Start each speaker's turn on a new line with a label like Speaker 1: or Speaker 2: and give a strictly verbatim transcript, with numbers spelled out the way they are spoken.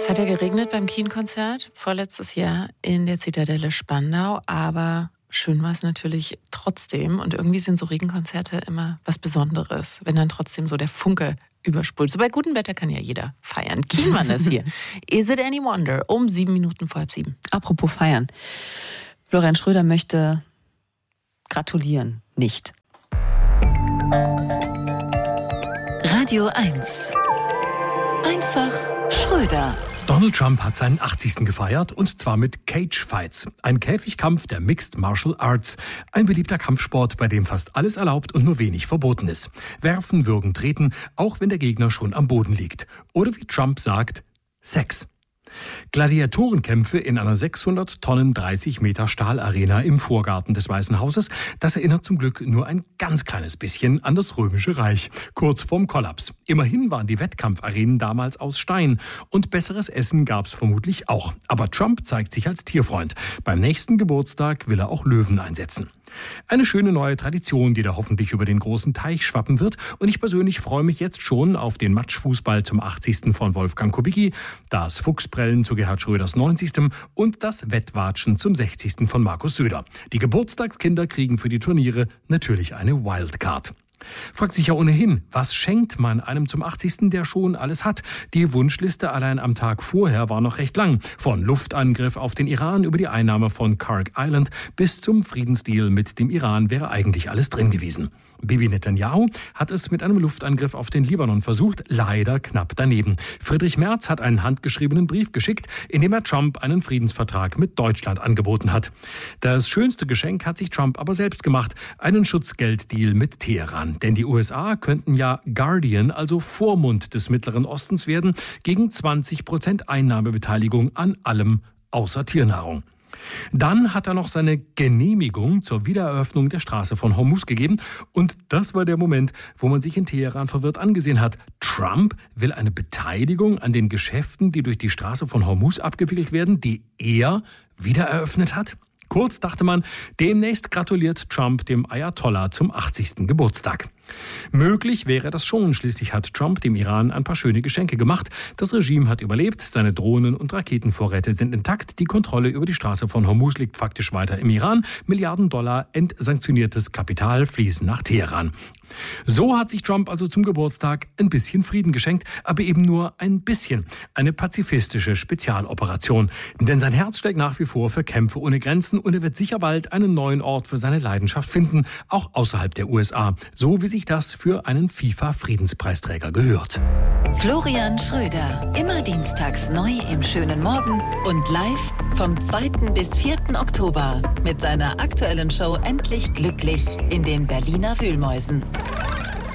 Speaker 1: Es hat ja geregnet beim Keen-Konzert vorletztes Jahr in der Zitadelle Spandau, aber schön war es natürlich trotzdem. Und irgendwie sind so Regenkonzerte immer was Besonderes, wenn dann trotzdem so der Funke überspult. So bei gutem Wetter kann ja jeder feiern. Kienmann ist hier. Is it any wonder? Um sieben Minuten vor halb sieben.
Speaker 2: Apropos feiern. Florian Schröder möchte gratulieren, nicht.
Speaker 3: Radio eins. Einfach Schröder.
Speaker 4: Donald Trump hat seinen achtzigsten gefeiert, und zwar mit Cage Fights, ein Käfigkampf der Mixed Martial Arts, ein beliebter Kampfsport, bei dem fast alles erlaubt und nur wenig verboten ist. Werfen, würgen, treten, auch wenn der Gegner schon am Boden liegt. Oder wie Trump sagt, Sex. Gladiatorenkämpfe in einer sechshundert Tonnen, dreißig Meter Stahlarena im Vorgarten des Weißen Hauses, das erinnert zum Glück nur ein ganz kleines bisschen an das Römische Reich, kurz vorm Kollaps. Immerhin waren die Wettkampfarenen damals aus Stein und besseres Essen gab's vermutlich auch. Aber Trump zeigt sich als Tierfreund. Beim nächsten Geburtstag will er auch Löwen einsetzen. Eine schöne neue Tradition, die da hoffentlich über den großen Teich schwappen wird. Und ich persönlich freue mich jetzt schon auf den Matschfußball zum achtzigsten von Wolfgang Kubicki, das Fuchsprellen zu Gerhard Schröders neunzigsten und das Wettwatschen zum sechzigsten von Markus Söder. Die Geburtstagskinder kriegen für die Turniere natürlich eine Wildcard. Fragt sich ja ohnehin, was schenkt man einem zum achtzigsten, der schon alles hat? Die Wunschliste allein am Tag vorher war noch recht lang. Von Luftangriff auf den Iran über die Einnahme von Khark Island bis zum Friedensdeal mit dem Iran wäre eigentlich alles drin gewesen. Bibi Netanyahu hat es mit einem Luftangriff auf den Libanon versucht, leider knapp daneben. Friedrich Merz hat einen handgeschriebenen Brief geschickt, in dem er Trump einen Friedensvertrag mit Deutschland angeboten hat. Das schönste Geschenk hat sich Trump aber selbst gemacht, einen Schutzgelddeal mit Teheran. Denn die U S A könnten ja Guardian, also Vormund des Mittleren Ostens werden, gegen zwanzig Prozent Einnahmebeteiligung an allem außer Tiernahrung. Dann hat er noch seine Genehmigung zur Wiedereröffnung der Straße von Hormuz gegeben. Und das war der Moment, wo man sich in Teheran verwirrt angesehen hat. Trump will eine Beteiligung an den Geschäften, die durch die Straße von Hormuz abgewickelt werden, die er wiedereröffnet hat. Kurz dachte man, demnächst gratuliert Trump dem Ayatollah zum achtzigsten Geburtstag. Möglich wäre das schon, schließlich hat Trump dem Iran ein paar schöne Geschenke gemacht. Das Regime hat überlebt, seine Drohnen- und Raketenvorräte sind intakt, die Kontrolle über die Straße von Hormuz liegt faktisch weiter im Iran. Milliarden Dollar entsanktioniertes Kapital fließen nach Teheran. So hat sich Trump also zum Geburtstag ein bisschen Frieden geschenkt, aber eben nur ein bisschen. Eine pazifistische Spezialoperation. Denn sein Herz schlägt nach wie vor für Kämpfe ohne Grenzen und er wird sicher bald einen neuen Ort für seine Leidenschaft finden, auch außerhalb der U S A. So wie sich das für einen FIFA-Friedenspreisträger gehört.
Speaker 3: Florian Schröder, immer dienstags neu im schönen Morgen und live vom zweiten bis vierten Oktober mit seiner aktuellen Show Endlich Glücklich in den Berliner Wühlmäusen.